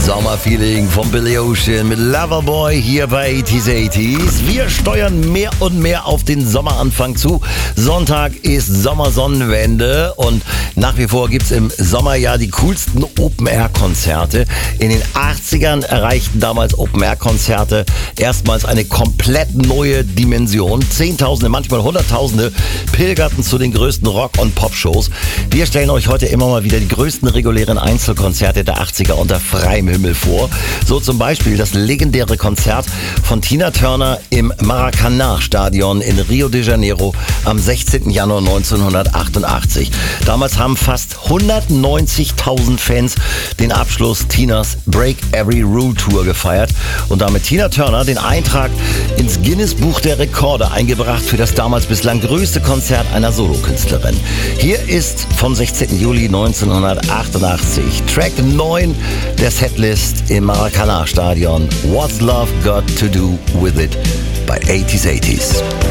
Sommerfeeling von Billy Ocean mit Loverboy hier bei 80s. Wir steuern mehr und mehr auf den Sommeranfang zu. Sonntag ist Sommersonnenwende und nach wie vor gibt es im Sommer ja die coolsten Open-Air-Konzerte. In den 80ern erreichten damals Open-Air-Konzerte erstmals eine komplett neue Dimension. Zehntausende, manchmal Hunderttausende pilgerten zu den größten Rock- und Pop-Shows. Wir stellen euch heute immer mal wieder die größten regulären Einzelkonzerte der 80er unter freiem Himmel vor. So zum Beispiel das legendäre Konzert von Tina Turner im Maracanã-Stadion in Rio de Janeiro am 16. Januar 1988. Damals haben fast 190.000 Fans den Abschluss Tinas Break Every Rule Tour gefeiert und damit Tina Turner den Eintrag ins Guinness-Buch der Rekorde eingebracht für das damals bislang größte Konzert einer Solokünstlerin. Hier ist vom 16. Juli 1988 Track 9 der Setlist im Maracanã-Stadion. What's Love Got to Do With It bei 80s.